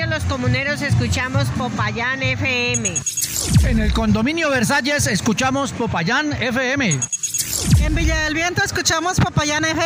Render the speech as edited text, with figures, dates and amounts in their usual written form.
todos los comuneros escuchamos Popayán FM. En el condominio Versalles escuchamos Popayán FM. En Villa del Viento escuchamos Popayán FM.